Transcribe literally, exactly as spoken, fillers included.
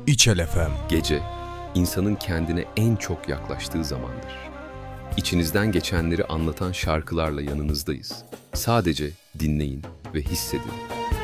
İçel F M. Gece, insanın kendine en çok yaklaştığı zamandır. İçinizden geçenleri anlatan şarkılarla yanınızdayız. Sadece dinleyin ve hissedin.